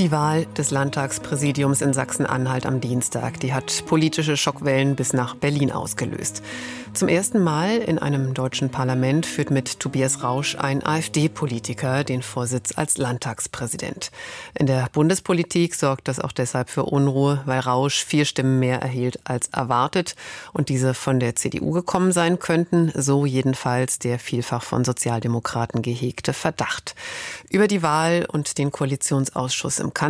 Die Wahl des Landtagspräsidiums in Sachsen-Anhalt am Dienstag, die hat politische Schockwellen bis nach Berlin ausgelöst. Zum ersten Mal in einem deutschen Parlament führt mit Tobias Rausch ein AfD-Politiker den Vorsitz als Landtagspräsident. In der Bundespolitik sorgt das auch deshalb für Unruhe, weil Rausch 4 Stimmen mehr erhielt als erwartet und diese von der CDU gekommen sein könnten, so jedenfalls der vielfach von Sozialdemokraten gehegte Verdacht. Über die Wahl und den Koalitionsausschuss im